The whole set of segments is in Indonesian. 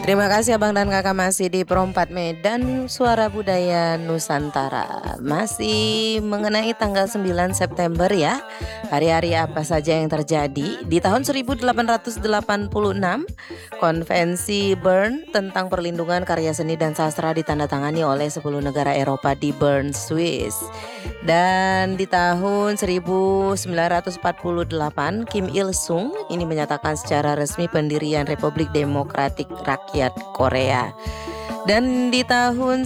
Terima kasih Abang dan Kakak masih di Perompat Medan Suara Budaya Nusantara. Masih mengenai tanggal 9 September ya. Hari-hari apa saja yang terjadi? Di tahun 1886, Konvensi Bern tentang perlindungan karya seni dan sastra ditandatangani oleh 10 negara Eropa di Bern, Swiss. Dan di tahun 1948, Kim Il Sung ini menyatakan secara resmi pendirian Republik Demokratik Rakyat Korea. Dan di tahun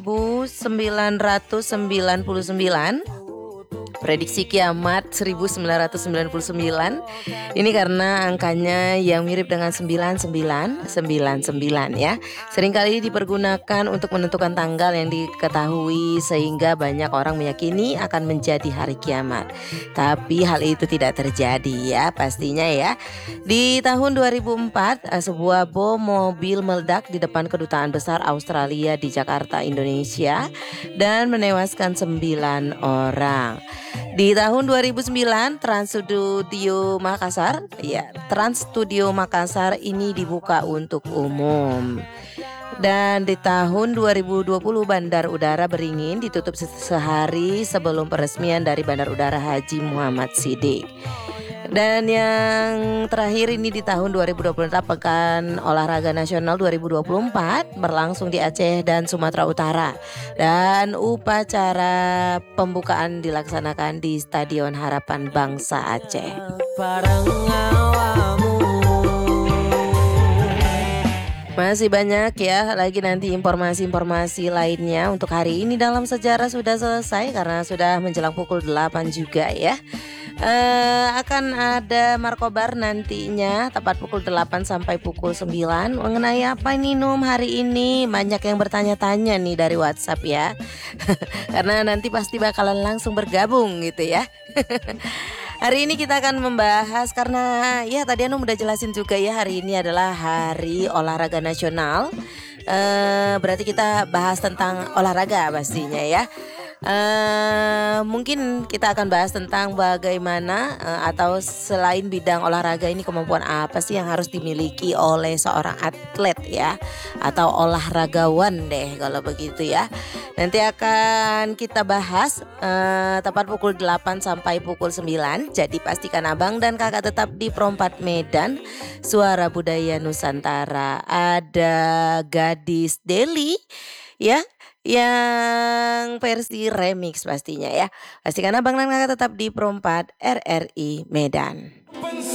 1999, prediksi kiamat 1999 ini karena angkanya yang mirip dengan 9999 ya. Seringkali dipergunakan untuk menentukan tanggal yang diketahui sehingga banyak orang meyakini akan menjadi hari kiamat. Tapi hal itu tidak terjadi ya pastinya ya. Di tahun 2004 sebuah bom mobil meledak di depan kedutaan besar Australia di Jakarta, Indonesia dan menewaskan 9 orang. Di tahun 2009 Trans Studio Makassar ini dibuka untuk umum. Dan di tahun 2020 Bandar Udara Beringin ditutup sehari sebelum peresmian dari Bandar Udara Haji Muhammad Siddiq. Dan yang terakhir ini di tahun 2024 Pekan Olahraga Nasional 2024 berlangsung di Aceh dan Sumatera Utara. Dan upacara pembukaan dilaksanakan di Stadion Harapan Bangsa Aceh. Masih banyak ya lagi nanti informasi-informasi lainnya. Untuk hari ini dalam sejarah sudah selesai karena sudah menjelang pukul 8 juga ya. Akan ada Markobar nantinya tepat pukul 8 sampai pukul 9. Mengenai apa nih Num hari ini? Banyak yang bertanya-tanya nih dari WhatsApp ya. Karena nanti pasti bakalan langsung bergabung gitu ya. Hari ini kita akan membahas karena ya tadi Anum udah jelasin juga ya hari ini adalah Hari Olahraga Nasional. Berarti kita bahas tentang olahraga pastinya ya. Mungkin kita akan bahas tentang bagaimana atau selain bidang olahraga ini kemampuan apa sih yang harus dimiliki oleh seorang atlet ya atau olahragawan deh kalau begitu ya. Nanti akan kita bahas tepat pukul 8 sampai pukul 9. Jadi pastikan Abang dan Kakak tetap di Perompat Medan Suara Budaya Nusantara. Ada Gadis Deli ya yang versi remix pastinya ya. Pastikan Abang dan Kakak tetap di Perompat RRI Medan.